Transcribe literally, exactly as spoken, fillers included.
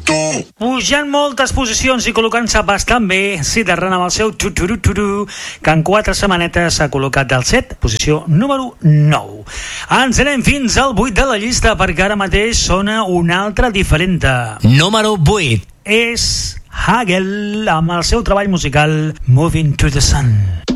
Pujant moltes posicions i col·locant-se bastant bé, Ciderran amb el seu tu-tu-ru-tu-ru, que en quatre setmanetes s'ha col·locat del set, posició número nou. Ens anem fins al vuit de la llista, perquè ara mateix sona una altra diferent. Número vuit. És Hagel amb el seu treball musical Moving to the Sun.